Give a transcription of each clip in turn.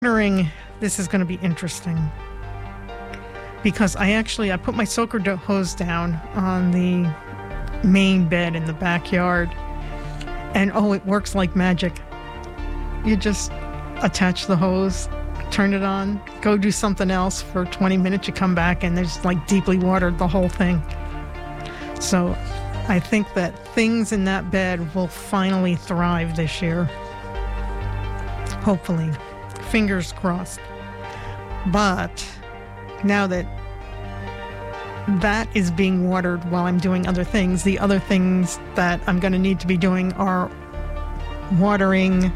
Wondering, this is going to be interesting because I put my soaker hose down on the main bed in the backyard, and it works like magic. You just attach the hose, turn it on, go do something else for 20 minutes, you come back and there's like deeply watered the whole thing. So I think that things in that bed will finally thrive this year. Hopefully. Fingers crossed. But now that is being watered while I'm doing other things, the other things that I'm going to need to be doing are watering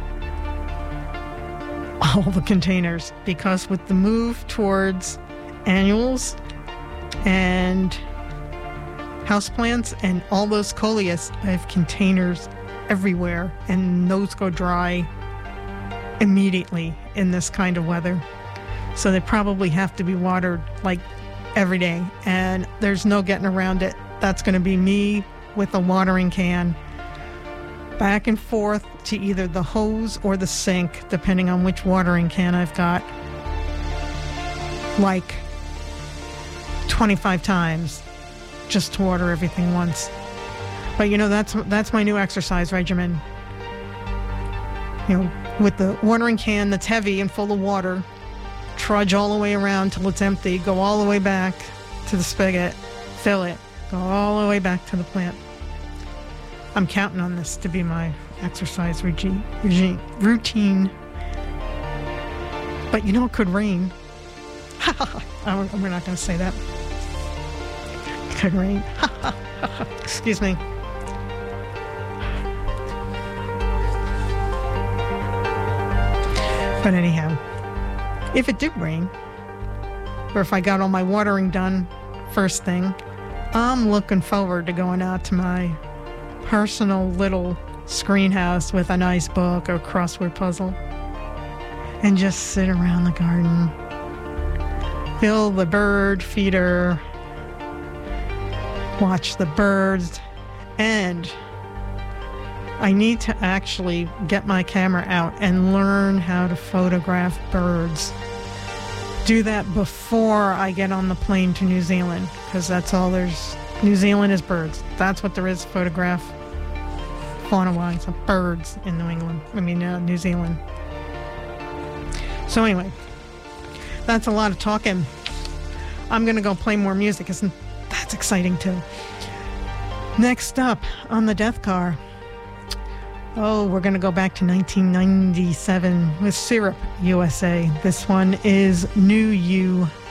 all the containers, because with the move towards annuals and houseplants and all those coleus, I have containers everywhere, and those go dry immediately in this kind of weather. So they probably have to be watered like every day, and there's no getting around it. That's going to be me with a watering can back and forth to either the hose or the sink, depending on which watering can I've got, like 25 times just to water everything once. But that's my new exercise regimen. With the watering can that's heavy and full of water, trudge all the way around till it's empty, go all the way back to the spigot, fill it, go all the way back to the plant. I'm counting on this to be my exercise routine. But it could rain. We're not going to say that. It could rain. Excuse me. But anyhow, if it did rain, or if I got all my watering done first thing, I'm looking forward to going out to my personal little screen house with a nice book or crossword puzzle and just sit around the garden, fill the bird feeder, watch the birds, and I need to actually get my camera out and learn how to photograph birds. Do that before I get on the plane to New Zealand, because that's all there's. New Zealand is birds. That's what there is to photograph fauna-wise, of birds in New Zealand. So anyway, that's a lot of talking. I'm going to go play more music. That's exciting too. Next up on the Death Car, we're going to go back to 1997 with Syrup USA. This one is New You.